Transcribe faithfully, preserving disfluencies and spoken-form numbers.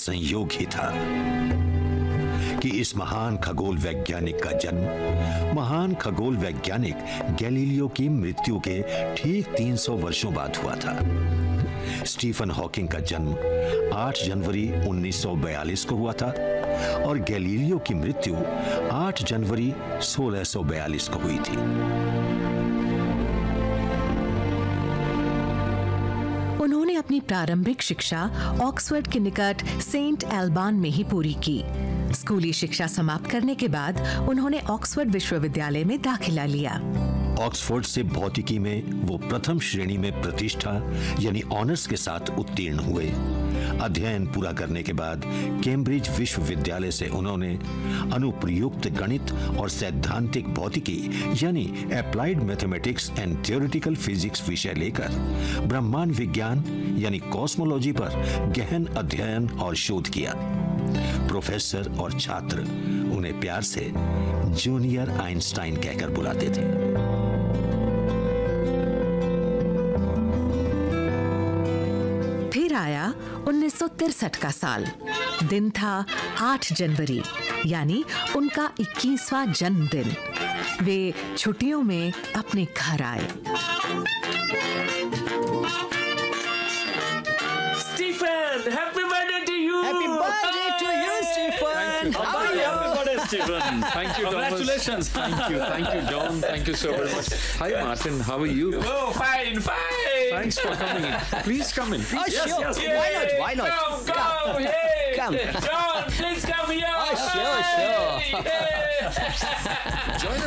संयोग ही था कि इस महान खगोल वैज्ञानिक का जन्म महान खगोल वैज्ञानिक गैलीलियो की मृत्यु के ठीक तीन सौ वर्षों बाद हुआ था। स्टीफन हॉकिंग का जन्म आठ जनवरी उन्नीस सौ बयालीस को हुआ था और गैलीलियो की मृत्यु आठ जनवरी सोलह सौ बयालीस को हुई थी। उन्होंने अपनी प्रारंभिक शिक्षा ऑक्सफोर्ड के निकट सेंट एल्बान में ही पूरी की। स्कूली शिक्षा समाप्त करने के बाद उन्होंने ऑक्सफोर्ड विश्वविद्यालय में दाखिला लिया। ऑक्सफोर्ड से भौतिकी में वो प्रथम श्रेणी में प्रतिष्ठा यानी ऑनर्स के साथ उत्तीर्ण हुए। अध्ययन पूरा करने के बाद कैम्ब्रिज विश्वविद्यालय से उन्होंने अनुप्रयुक्त गणित और सैद्धांतिक भौतिकी यानी applied mathematics and theoretical physics विषय लेकर ब्रह्मांड विज्ञान यानी कॉस्मोलॉजी पर गहन अध्ययन और शोध किया। प्रोफेसर और छात्र उन्हें प्यार से जूनियर आइंस्टाइन कहकर बुलाते थे। फिर आया उन्नीस सौ तिरसठ का साल। दिन था आठ जनवरी यानी उनका इक्कीसवां जन्मदिन। वे छुट्टियों में अपने घर आए। Stephen, happy birthday to you. Happy birthday to you Stephen. How are you? Happy birthday, Stephen. Thank you, Congratulations. Thomas. Thank you, thank you, John. Thank you so very much. Hi, Martin. How are you? Oh, fine, fine. Thanks for coming in. Please come in. Oh, Please. sure. Yes, Why yay. not? Why not? Come, come, hey. Come. John, please come here. Oh, sure, sure. Hey. Join